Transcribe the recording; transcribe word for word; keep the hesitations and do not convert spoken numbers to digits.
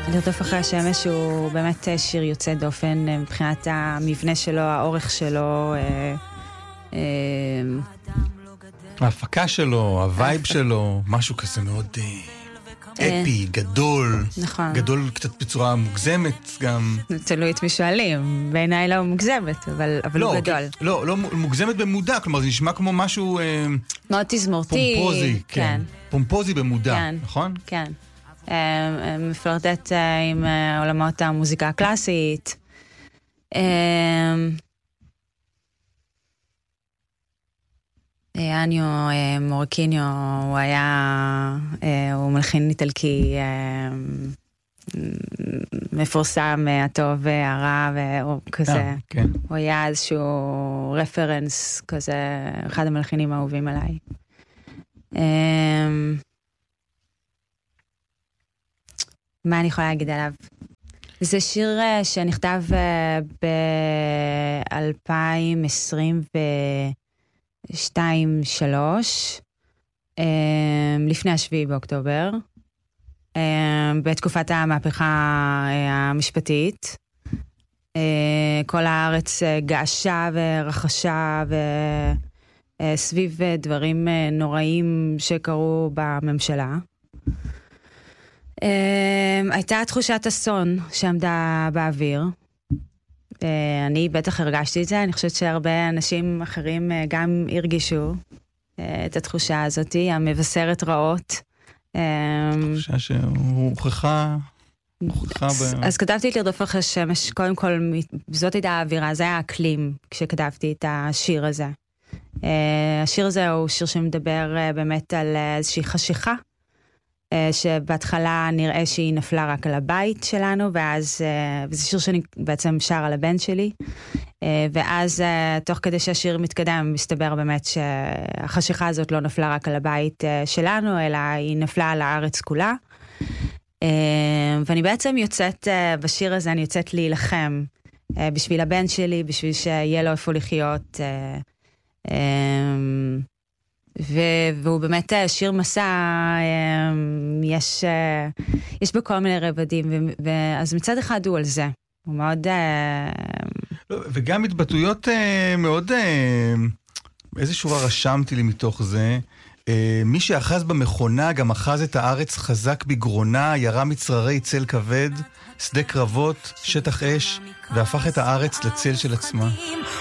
לרדוף אחרי השמש הוא באמת שיר יוצא דופן מבחינת המבנה שלו, האורך שלו, ההפקה שלו, הווייב שלו, משהו כזה מאוד אפי, גדול, נכון. גדול קצת בצורה מוגזמת גם. תלוי את מי שואלים, בעיניי לא מוגזמת, אבל, אבל לא, הוא גדול. לא, לא מוגזמת במודע, כלומר זה נשמע כמו משהו מאוד תזמורתי. פומפוזי, כן. כן. פומפוזי במודע, כן, נכון? כן. מפלרטט עם עולמות המוזיקה הקלאסית. אניו מורקיניו, הוא היה, הוא מלחין איטלקי מפורסם, הטוב והרע, והוא כזה, כן. הוא היה איזשהו רפרנס כזה, אחד המלחינים האהובים עליי. מה אני יכולה להגיד עליו? זה שיר שנכתב ב-אלפיים עשרים ושתיים שלוש, לפני השביעי באוקטובר, בתקופת המהפכה המשפטית. כל הארץ געשה ורחשה וסביב דברים נוראים שקרו בממשלה. הייתה תחושת אסון שעמדה באוויר. אני בטח הרגשתי את זה, אני חושבת שהרבה אנשים אחרים גם הרגישו את התחושה הזאת, המבשרת רעות. תחושה שהוכחה... אז כתבתי את לרדוף אחרי השמש, קודם כל, זאת הייתה האווירה, זה היה האקלים כשכתבתי את השיר הזה. השיר הזה הוא שיר שמדבר באמת על איזושהי חשיכה, שבהתחלה נראה שהיא נפלה רק על הבית שלנו, ואז, וזה שיר שאני בעצם שר על הבן שלי, ואז תוך כדי שהשיר מתקדם, מסתבר באמת שהחשיכה הזאת לא נפלה רק על הבית שלנו, אלא היא נפלה על הארץ כולה. ואני בעצם יוצאת, בשיר הזה אני יוצאת להילחם, בשביל הבן שלי, בשביל שיהיה לו איפה לחיות, והוא באמת שיר מסע, יש, יש בו כל מיני רבדים, אז מצד אחד הוא על זה, הוא מאוד... וגם התבטאויות מאוד, איזה שורה רשמתי לי מתוך זה, מי שאחז במכונה גם אחז את הארץ חזק בגרונה, ירה מצררי צל כבד, שדה קרבות, שטח אש, והפך את הארץ לצל של עצמה.